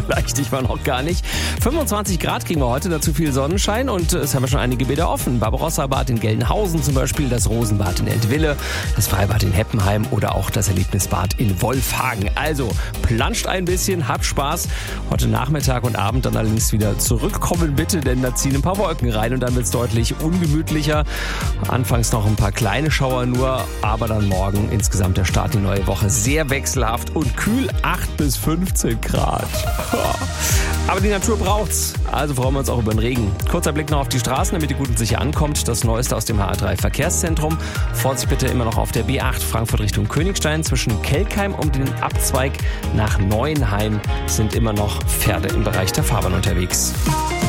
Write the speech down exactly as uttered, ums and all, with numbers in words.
vielleicht ich war noch gar nicht. fünfundzwanzig Grad kriegen wir heute, dazu viel Sonnenschein und es haben wir schon einige Bäder offen. Barbarossa-Bad in Gelnhausen zum Beispiel, das Rosenbad in Eltville, das Freibad in Heppenheim oder auch das Erlebnisbad in Wolfhagen. Also planscht ein bisschen, habt Spaß. Heute Nachmittag und Abend dann allerdings wieder zurückkommen bitte, denn da ziehen ein paar Wolken rein und dann wird es deutlich ungemütlicher. Anfangs noch ein paar kleine Schauer nur, aber dann morgen insgesamt der Start in die neue Woche sehr wechselhaft und kühl, acht bis fünfzehn Grad. Aber die Natur braucht's, also freuen wir uns auch über den Regen. Kurzer Blick noch auf die Straßen, damit ihr gut und sicher ankommt. Das Neueste aus dem H A drei Verkehrszentrum. Vorsicht bitte immer noch auf der B acht Frankfurt Richtung Königstein. Zwischen Kelkheim und den Abzweig nach Neuenheim sind immer noch Pferde im Bereich der Fahrbahn unterwegs.